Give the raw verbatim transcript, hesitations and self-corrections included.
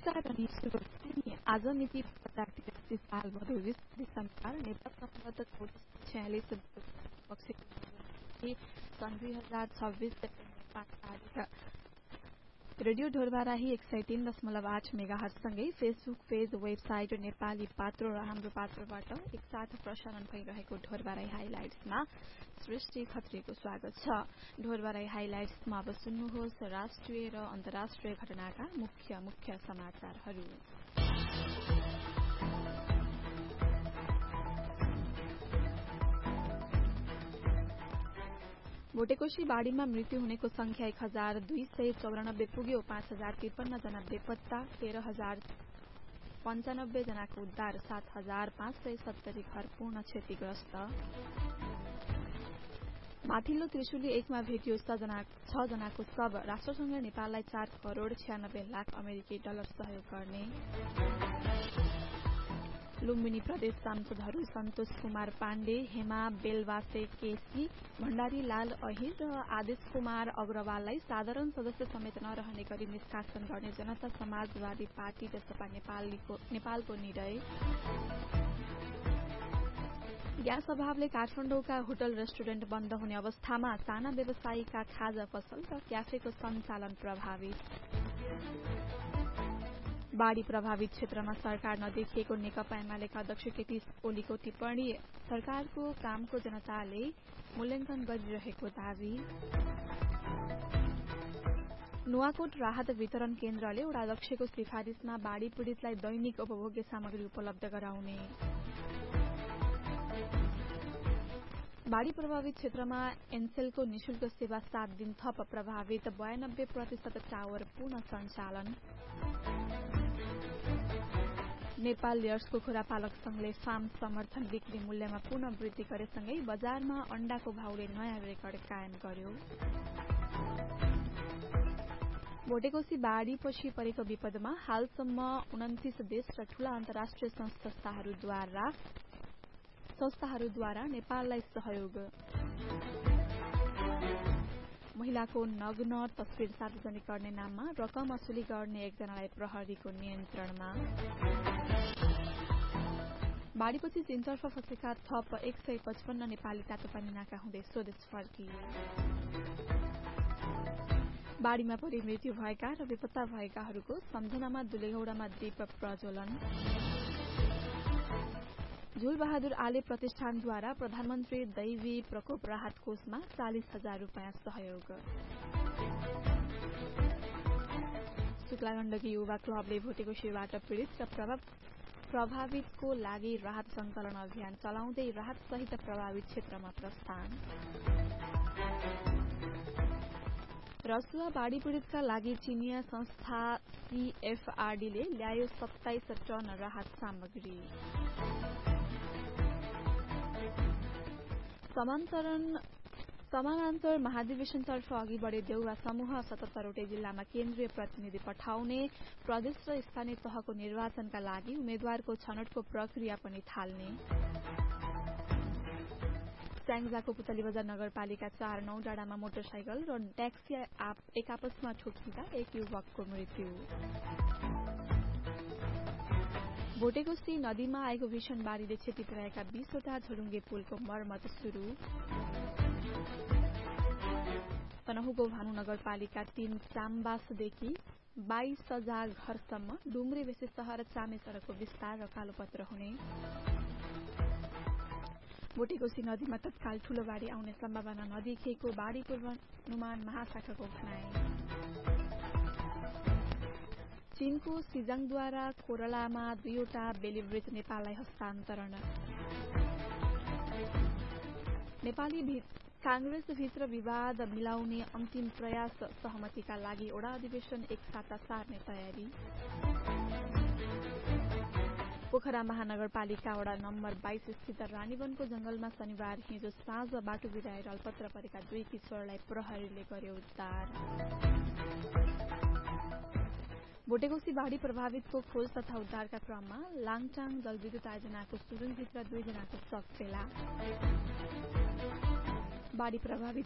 नमस्कार अनि शुभ बिहानी। आज मिति पचास त्रियासी साल भदौ बीस दिसम्बर नेपाल सम्बद्ध चौतिस छयालिस सन् दुई हजार छब्बीस सेप्टेम्बर पाँच तारिक रेडियो ढोरबाराही एक सय तीन दशमलव आठ मेगाहर्जसँगै फेसबुक पेज वेबसाइट नेपाली पात्रो र हाम्रो पात्रोबाट एकसाथ प्रसारण भइरहेको ढोरबाराही हाइलाइट्समा सृष्टि खत्रीको स्वागत छ। ढोरबाराही हाइलाइट्समा अब सुन्नुहोस् राष्ट्रिय र अन्तर्राष्ट्रिय घटनाका मुख्य मुख्य समाचारहरू। भोटेकोशी बाढ़ीमा मृत्यु हुनेको संख्या एक हजार दुई सय चौरानब्बे पुग्यो। पाँच हजार त्रिपन्न जना बेपत्ता, तेह्र हजार पञ्चानब्बे जनाको उद्धार, सात हजार पाँच सय सत्तरी घर पूर्ण क्षतिग्रस्त। माथिल्लो त्रिशुली एकमा भेटियो छ जनाको शव। राष्ट्रसंघ नेपाललाई चार करोड़ छयानब्बे लाख अमेरिकी डलर सहयोग गर्ने। लुम्बिनी प्रदेश सांसदहरू सन्तोष कुमार पाण्डे, हेमा बेलवासे केसी, भण्डारी लाल अहिर र आदेश कुमार अग्रवाललाई साधारण सदस्य समेत नरहने गरी निष्कासन गर्ने जनता समाजवादी पार्टी जसपा नेपालको निर्णय। ग्यास अभावले काठमाडौँका होटल रेस्टुरेन्ट बन्द हुने अवस्थामा साना व्यवसायीका खाजा पसल र क्याफेको सञ्चालन प्रभावित। बाढ़ी प्रभावित क्षेत्रमा सरकार नदेखिएको नेकपा एमालेका अध्यक्ष केपी ओलीको टिप्पणी। सरकारको कामको जनताले मूल्याङ्कन गरिरहेको दावी। नुवाकोट राहत वितरण केन्द्रले वडाध्यक्षको सिफारिशमा बाढ़ी पीड़ितलाई दैनिक उपभोग्य सामग्री उपलब्ध गराउने। बाढ़ी प्रभावित क्षेत्रमा एनसेलको निशुल्क सेवा सात दिन थप। प्रभावित बयानब्बे प्रतिशत टावर पुनः सञ्चालन। नेपाल लेयर्सको खुरापालक संघले फार्म समर्थन बिक्री मूल्यमा पुनः वृद्धि गरेसँगै बजारमा अण्डाको भाउले नयाँ रेकर्ड कायम गर्यो। भोटेकोशी बाढ़ीपछि परेको विपदमा हालसम्म उन्तिस देश र ठूला अन्तर्राष्ट्रिय संस्थाहरूद्वारा संस्थाहरूद्वारा नेपाललाई सहयोग। महिलाको नग्न तस्विर सार्वजनिक गर्ने नाममा रकम असुली गर्ने एकजनालाई प्रहरीको नियन्त्रणमा। बाढ़ीपछि चीनतर्फ फँसेका थप एक सय पचपन्न नेपाली तातोपानी नाका हुँदै स्वदेश फर्किए। बाढ़ीमा परि मृत्यु भएका र बेपत्ता भएकाहरूको सम्झनामा दुलेगौड़ामा दीप प्रज्वलन। झूलबहादुर आले प्रतिष्ठानद्वारा प्रधानमन्त्री दैवी प्रकोप राहत कोषमा चालिस हजार रूपियाँ सहयोग। शुक्ला गण्डकी युवा क्लबले भोटेकोशीबाट पीड़ित र प्रभावितको लागि राहत संकलन अभियान चलाउँदै राहत सहित प्रभावित क्षेत्रमा प्रस्थान। रसुवा बाढ़ी पीड़ितका लागि चिनिया संस्था सीएफआरडीले ल्यायो सत्ताइस टन राहत सामग्री। समानान्तर महाधिवेशनतर्फ अघि बढ़े देउवा समूह सतहत्तरवटै जिल्लामा केन्द्रीय प्रतिनिधि पठाउने। प्रदेश र स्थानीय तहको निर्वाचनका लागि उम्मेद्वारको छनौटको प्रक्रिया पनि थाल्ने। स्याङ्जाको पुतली बजार नगरपालिका चार नौ डाँडामा मोटरसाइकल र ट्याक्सी एक आपसमा ठोकिँदा एक युवकको मृत्यु। भोटेकोशी नदीमा आएको भीषण बाढ़ीले क्षति पुर्याएका बीसवटा झोडुङ्गे पुलको मर्मत शुरू। तनहुको भानु नगरपालिका तीन चाम्बासदेखि बाइस हजार घरसम्म डुम्रे बेसी शहर चामे सड़कको विस्तार र कालोपत्र हुने। भोटेकोशी नदीमा तत्काल ठूलो बाढ़ी आउने सम्भावना नदेखिएको बाढ़ी पूर्वानुमान महाशाखाको भनाई। चीनको सिजाङद्वारा कोरलामा दुईवटा बेलिब्रिज नेपाललाई हस्तान्तरण। नेपाली कांग्रेसभित्र विवाद मिलाउने अन्तिम प्रयास। सहमतिका लागि ओडा अधिवेशन एक साता सार्ने तयारी। पोखरा महानगरपालिका वडा नम्बर बाइस स्थित रानीवनको जंगलमा शनिबार हिजो साँझ बाटो बिराएर अल्पत्र परेका दुई किशोरलाई प्रहरीले गर्यो उद्धार। भोटेकोशी बाढ़ी प्रभावितको खोज तथा उद्धारका क्रममा लाङटाङ जलविद्युत आयोजनाको सुरुङभित्र दुईजनाको शव फेला। बाढ़ी प्रभावित